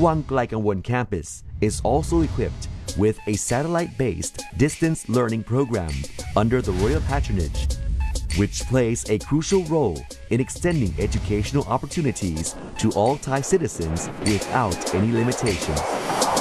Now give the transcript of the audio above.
Wang Klaikangwon campus is also equipped with a satellite-based distance learning program under the royal patronage, which plays a crucial role in extending educational opportunities to all Thai citizens without any limitations.